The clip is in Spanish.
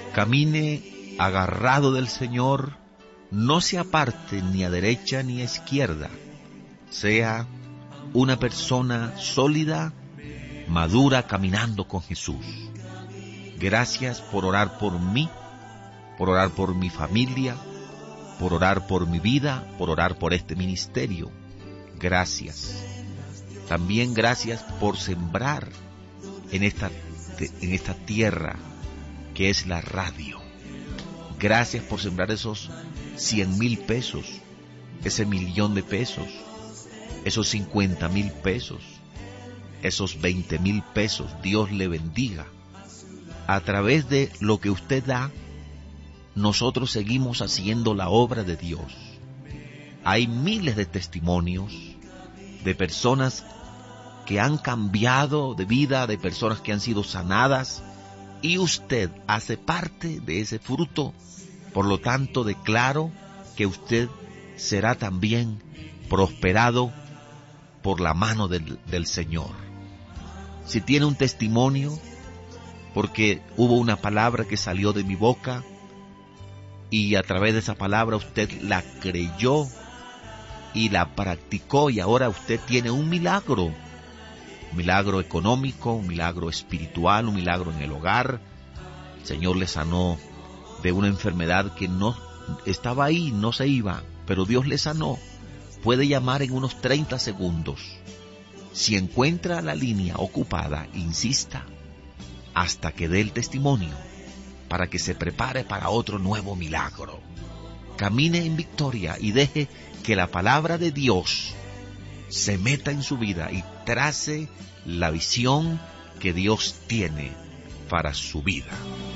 Camine agarrado del Señor, no se aparte ni a derecha ni a izquierda. Sea una persona sólida, madura, caminando con Jesús. Gracias por orar por mí, por orar por mi familia, por orar por mi vida, por orar por este ministerio. Gracias. También gracias por sembrar en esta tierra que es la radio. Gracias por sembrar esos 100,000 pesos, ese 1,000,000 de pesos, esos 50,000 pesos, esos 20,000 pesos. Dios le bendiga. A través de lo que usted da, nosotros seguimos haciendo la obra de Dios. Hay miles de testimonios de personas que han cambiado de vida, de personas que han sido sanadas, y usted hace parte de ese fruto. Por lo tanto, declaro que usted será también prosperado por la mano del Señor. Si tiene un testimonio, porque hubo una palabra que salió de mi boca, y a través de esa palabra usted la creyó y la practicó, y ahora usted tiene un milagro económico, un milagro espiritual, un milagro en el hogar. El Señor le sanó de una enfermedad que no estaba ahí, no se iba, pero Dios le sanó. Puede llamar en unos 30 segundos. Si encuentra la línea ocupada, insista hasta que dé el testimonio, para que se prepare para otro nuevo milagro. Camine en victoria y deje que la palabra de Dios se meta en su vida y trace la visión que Dios tiene para su vida.